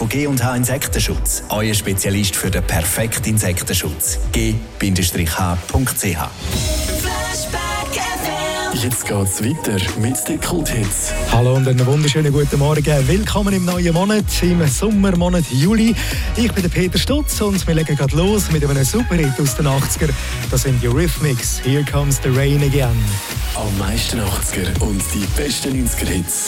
von G&H Insektenschutz. Euer Spezialist für den perfekten Insektenschutz. g-h.ch. Jetzt geht's weiter mit den Kulthits. Hallo und einen wunderschönen guten Morgen. Willkommen im neuen Monat, im Sommermonat Juli. Ich bin der Peter Stutz und wir legen gerade los mit einem Superhit aus den 80er. Das sind die Eurythmics. Here Comes the Rain Again. Am meisten 80er und die besten 90er-Hits.